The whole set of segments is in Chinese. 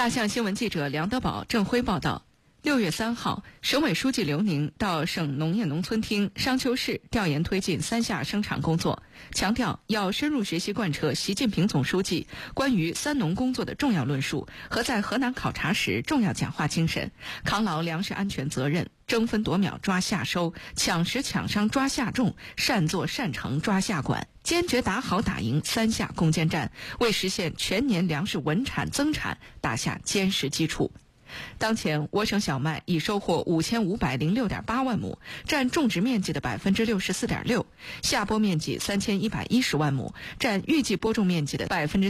大象新闻记者梁德宝、郑辉报道。6月3号，省委书记刘宁到省农业农村厅商丘市调研推进3下生产工作，强调要深入学习贯彻习近平总书记关于3农工作的重要论述和在河南考察时重要讲话精神，扛牢粮食安全责任，争分夺秒抓夏收，抢实抢商抓夏种，善作善成抓夏管，坚决打好打赢3下攻坚战，为实现全年粮食稳产增产打下坚实基础。当前，我省小麦已收获5506.8万亩，占种植面积的64.6%，下播面积3110万亩，占预计播种面积的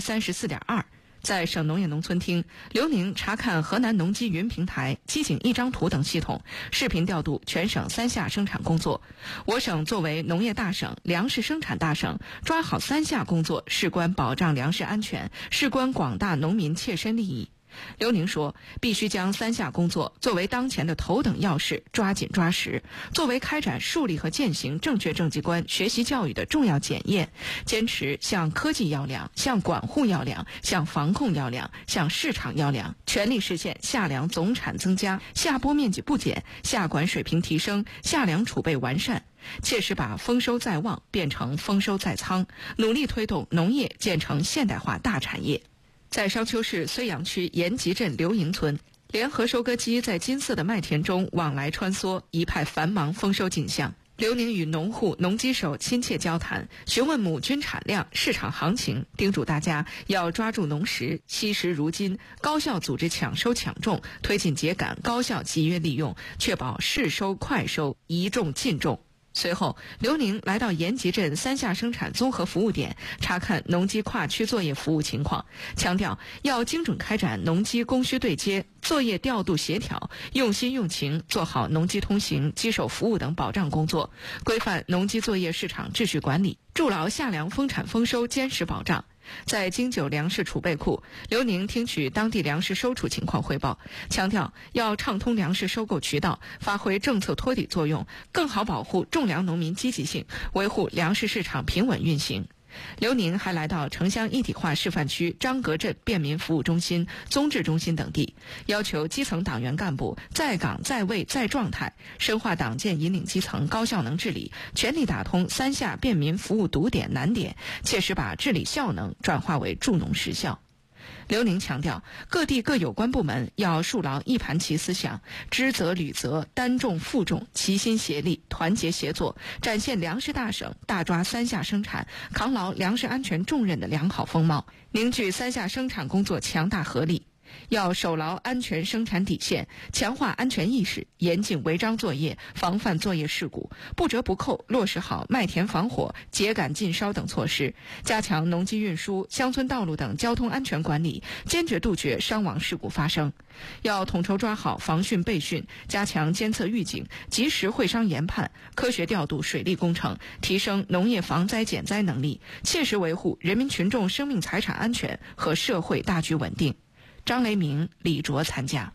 34.2%。在省农业农村厅，刘宁查看河南农机云平台、机井一张图等系统，视频调度全省3下生产工作。我省作为农业大省、粮食生产大省，抓好3下工作，事关保障粮食安全，事关广大农民切身利益。刘宁说，必须将3下工作作为当前的头等要事，抓紧抓实，作为开展树立和践行正确政绩观学习教育的重要检验，坚持向科技要粮、向管护要粮、向防控要粮、向市场要粮，全力实现夏粮总产增加、下播面积不减、夏管水平提升、夏粮储备完善，切实把丰收在望变成丰收在仓，努力推动农业建成现代化大产业。在商丘市睢阳区延吉镇刘营村，联合收割机在金色的麦田中往来穿梭，一派繁忙丰收景象。刘宁与农户、农机手亲切交谈，询问亩均产量、市场行情，叮嘱大家要抓住农时，惜时如金，高效组织抢收抢种，推进秸秆高效集约利用，确保适收快收，宜种尽种。随后，刘宁来到延吉镇3下生产综合服务点，查看农机跨区作业服务情况，强调要精准开展农机供需对接、作业调度协调，用心用情做好农机通行、机手服务等保障工作，规范农机作业市场秩序管理，筑牢夏粮丰产丰收坚实保障。在京九粮食储备库，刘宁听取当地粮食收储情况汇报，强调要畅通粮食收购渠道，发挥政策托底作用，更好保护种粮农民积极性，维护粮食市场平稳运行。刘宁还来到城乡一体化示范区张阁镇便民服务中心、综治中心等地，要求基层党员干部在岗在位在状态，深化党建引领基层高效能治理，全力打通3下便民服务堵点难点，切实把治理效能转化为助农实效。刘宁强调，各地各有关部门要树牢一盘棋思想，知责履责，单重负重，齐心协力，团结协作，展现粮食大省大抓3下生产、扛牢粮食安全重任的良好风貌，凝聚3下生产工作强大合力。要守牢安全生产底线，强化安全意识，严禁违章作业，防范作业事故，不折不扣落实好麦田防火、秸秆禁烧等措施，加强农机运输、乡村道路等交通安全管理，坚决杜绝伤亡事故发生。要统筹抓好防汛备汛，加强监测预警，及时会商研判，科学调度水利工程，提升农业防灾减灾能力，切实维护人民群众生命财产安全和社会大局稳定。张雷鸣、李卓参加。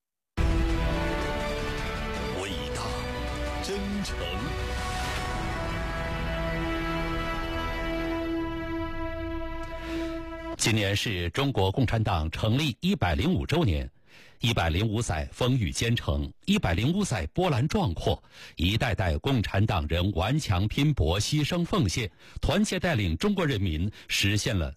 伟大、真诚。今年是中国共产党成立105周年，105载风雨兼程，105载波澜壮阔，一代代共产党人顽强拼搏、牺牲奉献，团结带领中国人民实现了